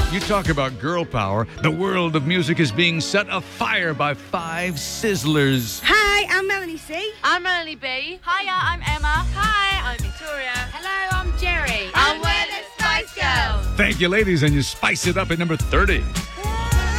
You talk about girl power. The world of music is being set afire by 5 sizzlers. Hi, I'm Melanie C. I'm Melanie B. Hiya, I'm Emma. Hi, I'm Victoria. Hello, I'm Jerry. And we're the Spice Girls. Thank you, ladies, and you spice it up at number 30.